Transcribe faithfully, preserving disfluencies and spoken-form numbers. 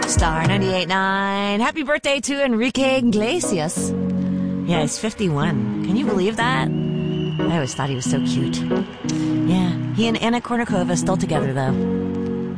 Star ninety-eight point nine. Happy birthday to Enrique Iglesias. Yeah, he's fifty-one. Can you believe that? I always thought he was so cute. Yeah, he and Anna Kournikova still together, though.